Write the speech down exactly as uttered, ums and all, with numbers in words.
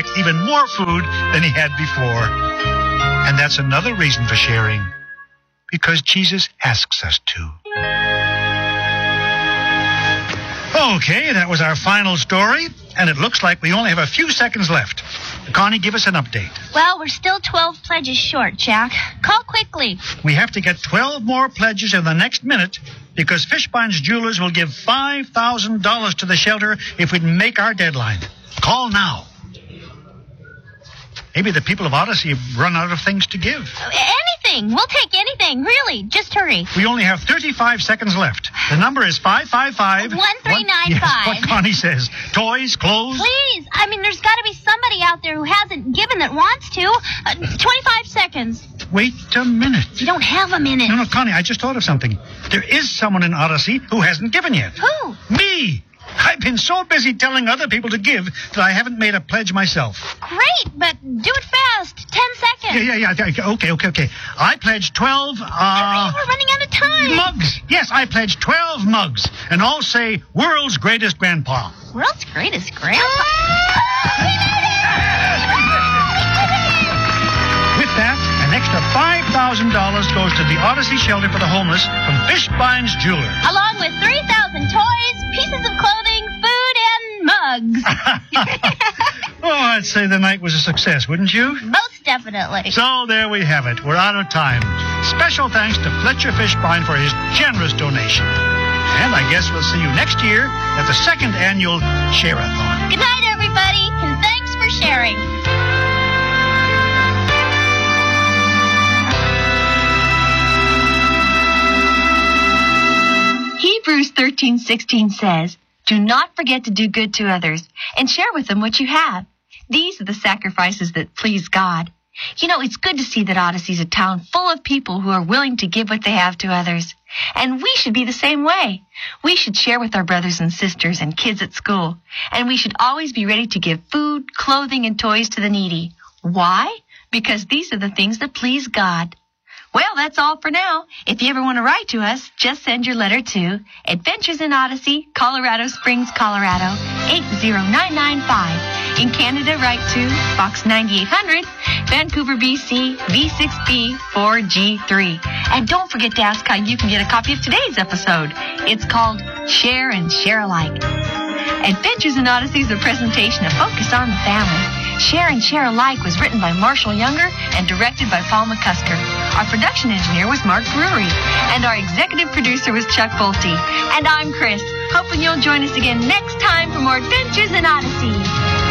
back even more food than he had before. And that's another reason for sharing, because Jesus asks us to. Okay, that was our final story, and it looks like we only have a few seconds left. Connie, give us an update. Well, we're still twelve pledges short, Jack. Call quickly. We have to get twelve more pledges in the next minute, because Fishbines Jewelers will give five thousand dollars to the shelter if we make our deadline. Call now. Maybe the people of Odyssey have run out of things to give. Anything. We'll take anything, really. Just hurry. We only have thirty-five seconds left. The number is five five five... one three nine five. Yes, what Connie says. Toys, clothes... Please. I mean, there's got to be somebody out there who hasn't given that wants to. Uh, twenty-five seconds. Wait a minute. You don't have a minute. No, no, Connie, I just thought of something. There is someone in Odyssey who hasn't given yet. Who? Me! I've been so busy telling other people to give that I haven't made a pledge myself. Great, but do it fast. Ten seconds. Yeah, yeah, yeah. Okay, okay, okay. I pledged twelve, uh... Hurry, we're running out of time. Mugs. Yes, I pledged twelve mugs. And all say, world's greatest grandpa. World's greatest grandpa? With that, an extra five thousand dollars goes to the Odyssey Shelter for the Homeless from Fishbines Jewelers. Along with three thousand toys, pieces of clothing, food, and mugs. Oh, I'd say the night was a success, wouldn't you? Most definitely. So there we have it. We're out of time. Special thanks to Fletcher Fishbine for his generous donation. And I guess we'll see you next year at the second annual Share-a-thon. Good night, everybody, and thanks for sharing. Hebrews thirteen sixteen says, "Do not forget to do good to others and share with them what you have." These are the sacrifices that please God. You know, it's good to see that Odyssey's a town full of people who are willing to give what they have to others. And we should be the same way. We should share with our brothers and sisters and kids at school. And we should always be ready to give food, clothing, and toys to the needy. Why? Because these are the things that please God. Well, that's all for now. If you ever want to write to us, just send your letter to Adventures in Odyssey, Colorado Springs, Colorado, eight zero nine nine five. In Canada, write to Box ninety-eight hundred, Vancouver, B C, V six B four G three. And don't forget to ask how you can get a copy of today's episode. It's called Share and Share Alike. Adventures in Odyssey is a presentation of Focus on the Family. Share and Share Alike was written by Marshall Younger and directed by Paul McCusker. Our production engineer was Mark Brewery, and our executive producer was Chuck Bolte. And I'm Chris, hoping you'll join us again next time for more Adventures in Odyssey.